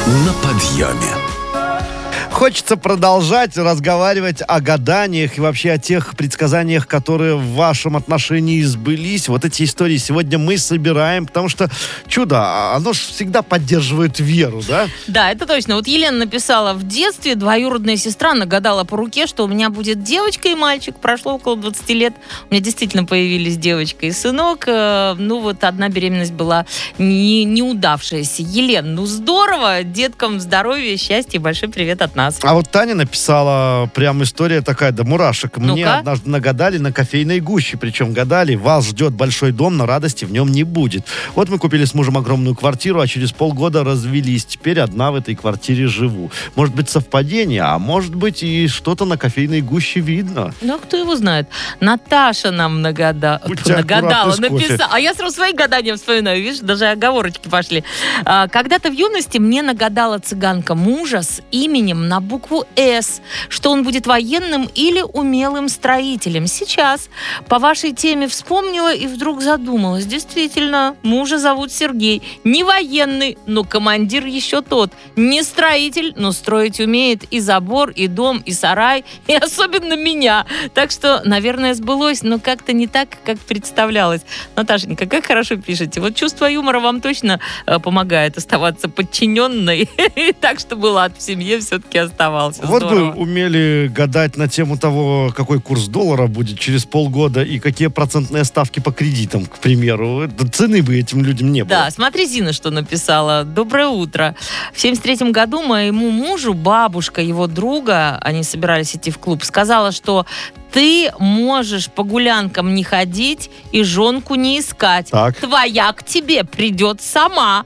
На подъеме. Хочется продолжать разговаривать о гаданиях и вообще о тех предсказаниях, которые в вашем отношении сбылись. Вот эти истории сегодня мы собираем, потому что чудо, оно же всегда поддерживает веру, да? Да, это точно. Вот Елена написала: в детстве двоюродная сестра нагадала по руке, что у меня будет девочка и мальчик. Прошло около 20 лет. У меня действительно появились девочка и сынок. Ну вот одна беременность была неудавшаяся. Елена, ну здорово. Деткам здоровья, счастья и большой привет от нас. А вот Таня написала, прям история такая, до мурашек. Мне Ну-ка. однажды нагадали на кофейной гуще, причем гадали: вас ждет большой дом, но радости в нем не будет. Вот мы купили с мужем огромную квартиру, а через полгода развелись. Теперь одна в этой квартире живу. Может быть совпадение, а может быть и что-то на кофейной гуще видно. Ну, а кто его знает? Наташа нам нагадала, Будьте аккуратны с кофе. написала. А я сразу свои гадания вспоминаю, видишь, даже оговорочки пошли. Когда-то в юности мне нагадала цыганка мужа с именем на букву «С», что он будет военным или умелым строителем. Сейчас по вашей теме вспомнила и вдруг задумалась. Действительно, мужа зовут Сергей. Не военный, но командир еще тот. Не строитель, но строить умеет и забор, и дом, и сарай, и особенно меня. Так что, наверное, сбылось, но как-то не так, как представлялось. Наташенька, как хорошо пишете. Вот чувство юмора вам точно помогает оставаться подчиненной. И так, чтобы лад в семье все-таки оставался. Вот Здорово. бы умели гадать на тему того, какой курс доллара будет через полгода и какие процентные ставки по кредитам, к примеру. Цены бы этим людям не было. Да, смотри, Зина, что написала. Доброе утро. В 73-м году моему мужу бабушка его друга, они собирались идти в клуб, сказала, что ты можешь по гулянкам не ходить и жонку не искать. Так. Твоя к тебе придет сама.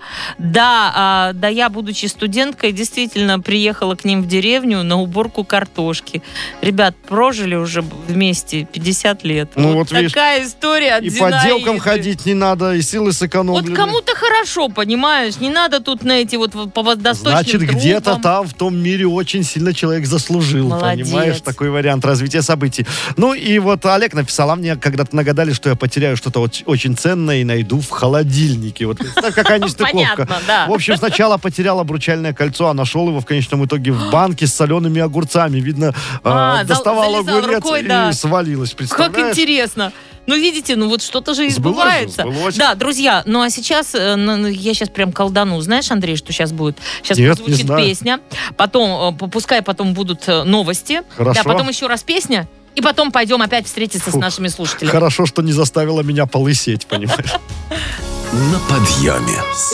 Да, я, будучи студенткой, действительно приехала к ним в деревню на уборку картошки. Ребят, прожили уже вместе 50 лет. Ну, вот видишь, такая история от И по Зинаиды. девкам ходить не надо, и силы сэкономлены. Вот кому-то хорошо, понимаешь? Не надо тут на эти вот по водосточным Значит, где-то трубам. там, в том мире, очень сильно человек заслужил. Молодец. Понимаешь, такой вариант развития событий. Ну и вот Олег написал, а мне когда-то нагадали, что я потеряю что-то очень ценное и найду в холодильнике. Вот представь, какая нестыковка. Понятно, да. В общем, сначала потерял обручальное кольцо, а нашел его в конечном итоге в банке с солеными огурцами. Видно, доставал залезал огурец рукой, и да. свалилось. Как Представляешь? интересно. Ну, видите, ну вот что-то же Сбылось избывается. же, сбылось. Да, друзья, ну а сейчас, я сейчас прям колдану. Знаешь, Андрей, что сейчас будет? Сейчас Нет, прозвучит не знаю. песня, потом, пускай потом будут новости. Хорошо. Да, потом еще раз песня, и потом пойдем опять встретиться с нашими слушателями. Хорошо, что не заставила меня полысеть, понимаешь? На подъеме.